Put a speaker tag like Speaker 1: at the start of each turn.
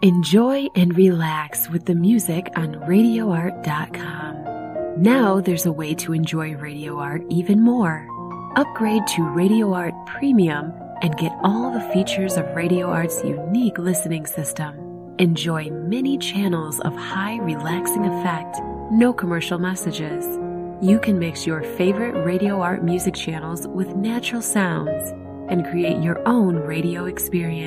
Speaker 1: Enjoy and relax with the music on RadioArt.com. Now there's a way to enjoy Radio Art even more. Upgrade to Radio Art Premium and get all the features of Radio Art's unique listening system. Enjoy many channels of high relaxing effect, no commercial messages. You can mix your favorite Radio Art music channels with natural sounds and create your own radio experience.